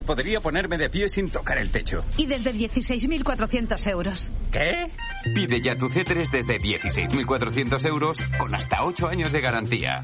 Podría ponerme de pie sin tocar el techo. Y desde 16.400 euros. ¿Qué? Pide ya tu C3 desde 16.400 euros con hasta 8 años de garantía.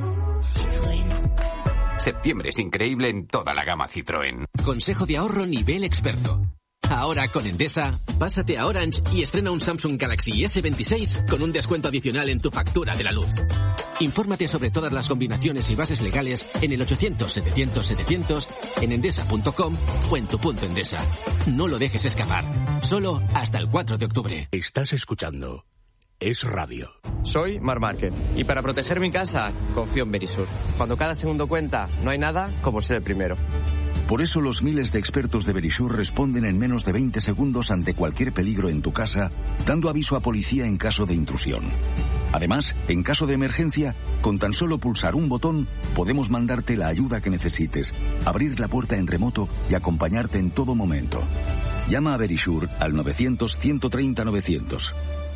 Citroën. Septiembre es increíble en toda la gama Citroën. Consejo de ahorro nivel experto. Ahora con Endesa, pásate a Orange y estrena un Samsung Galaxy S26 con un descuento adicional en tu factura de la luz. Infórmate sobre todas las combinaciones y bases legales en el 800-700-700, en endesa.com o en tu punto Endesa. No lo dejes escapar. Solo hasta el 4 de octubre. Estás escuchando Es Radio. Soy Marc Márquez y para proteger mi casa confío en Verisur. Cuando cada segundo cuenta, no hay nada como ser el primero. Por eso los miles de expertos de Verisur responden en menos de 20 segundos ante cualquier peligro en tu casa, dando aviso a policía en caso de intrusión. Además, en caso de emergencia, con tan solo pulsar un botón, podemos mandarte la ayuda que necesites, abrir la puerta en remoto y acompañarte en todo momento. Llama a Verisur al 900-130-900.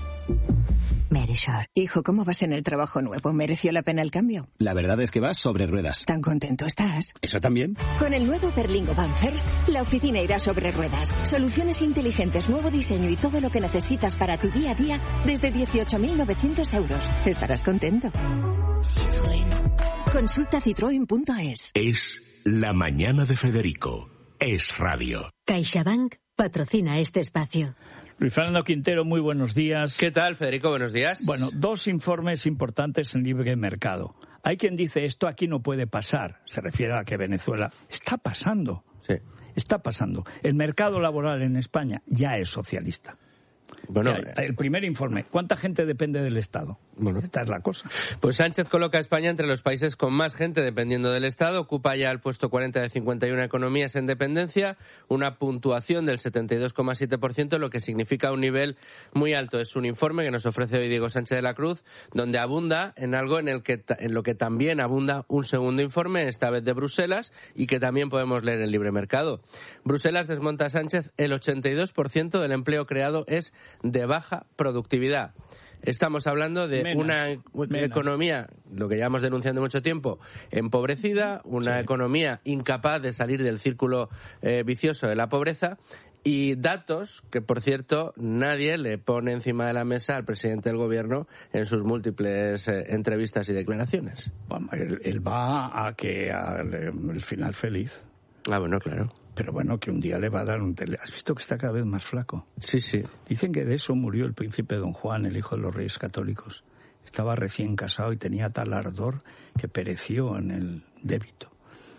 Verisur. Hijo, ¿cómo vas en el trabajo nuevo? ¿Mereció la pena el cambio? La verdad es que vas sobre ruedas. ¿Tan contento estás? ¿Eso también? Con el nuevo Berlingo Van First, la oficina irá sobre ruedas. Soluciones inteligentes, nuevo diseño y todo lo que necesitas para tu día a día desde 18.900 euros. Estarás contento. Citroën. Consulta citroen.es. Es la mañana de Federico. Es Radio. CaixaBank patrocina este espacio. Luis Fernando Quintero, muy buenos días. ¿Qué tal, Federico? Buenos días. Bueno, 2 informes importantes en libre mercado. Hay quien dice esto aquí no puede pasar. Se refiere a que Venezuela está pasando. Sí. Está pasando. El mercado laboral en España ya es socialista. Bueno, el primer informe, ¿cuánta gente depende del Estado? Bueno, esta es la cosa. Pues Sánchez coloca a España entre los países con más gente dependiendo del Estado, ocupa ya el puesto 40 de 51 economías en dependencia, una puntuación del 72,7%, lo que significa un nivel muy alto. Es un informe que nos ofrece hoy Diego Sánchez de la Cruz, donde abunda en algo en lo que también abunda un segundo informe, esta vez de Bruselas, y que también podemos leer en Libre Mercado. Bruselas desmonta a Sánchez, el 82% del empleo creado es de baja productividad. Estamos hablando de una economía, lo que llevamos denunciando mucho tiempo, empobrecida, una economía incapaz de salir del círculo vicioso de la pobreza, y datos que, por cierto, nadie le pone encima de la mesa al presidente del gobierno en sus múltiples entrevistas y declaraciones. Bueno, él va a que al final feliz. Ah, bueno, claro. Pero bueno, que un día le va a dar un ¿Has visto que está cada vez más flaco? Sí, sí. Dicen que de eso murió el príncipe Don Juan, el hijo de los reyes católicos. Estaba recién casado y tenía tal ardor que pereció en el débito.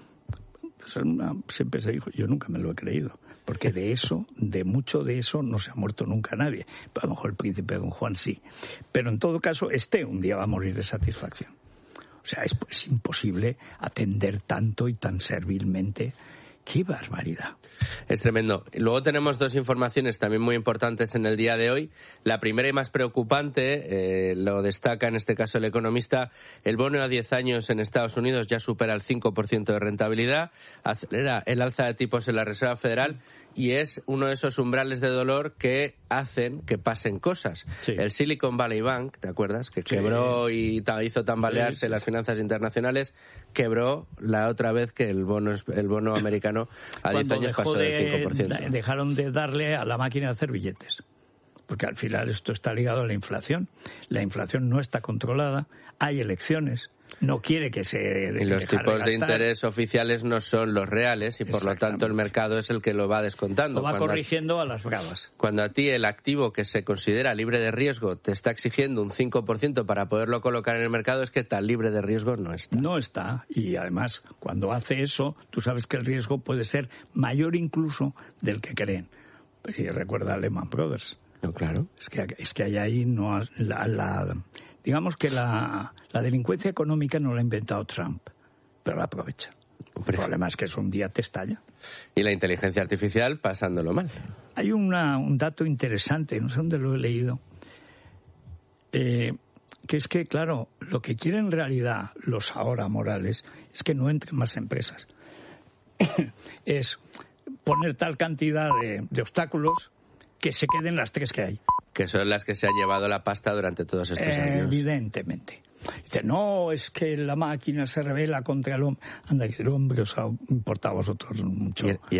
Pues siempre se dijo, yo nunca me lo he creído, porque de mucho de eso no se ha muerto nunca nadie. A lo mejor el príncipe Don Juan sí. Pero en todo caso, un día va a morir de satisfacción. O sea, es imposible atender tanto y tan servilmente. ¡Qué barbaridad! Es tremendo. Luego tenemos 2 informaciones también muy importantes en el día de hoy. La primera y más preocupante, lo destaca en este caso el economista, el bono a 10 años en Estados Unidos ya supera el 5% de rentabilidad, acelera el alza de tipos en la Reserva Federal y es uno de esos umbrales de dolor que hacen que pasen cosas. Sí. El Silicon Valley Bank, ¿te acuerdas? Que quebró y hizo tambalearse las finanzas internacionales, quebró la otra vez que el bono americano a 10 años pasó del 5%. Dejaron de darle a la máquina de hacer billetes, porque al final esto está ligado a la inflación. La inflación no está controlada, hay elecciones, no quiere que se... Y los tipos de interés oficiales no son los reales y por lo tanto el mercado es el que lo va descontando. Lo va corrigiendo a las bravas. Cuando a ti el activo que se considera libre de riesgo te está exigiendo un 5% para poderlo colocar en el mercado, es que tan libre de riesgo no está. No está, y además cuando hace eso, tú sabes que el riesgo puede ser mayor incluso del que creen. Y recuerda a Lehman Brothers. No, claro. Es que hay ahí no digamos que la delincuencia económica no la ha inventado Trump, pero la aprovecha. El problema es que eso un día te estalla. Y la inteligencia artificial pasándolo mal. Hay un dato interesante, no sé dónde lo he leído, que es que, claro, lo que quieren en realidad los ahora Morales es que no entren más empresas. Es poner tal cantidad de obstáculos que se queden las 3 que hay. Que son las que se han llevado la pasta durante todos estos años. Evidentemente. Dice, no, es que la máquina se rebela contra el hombre. Anda, que el hombre os ha importado a vosotros mucho.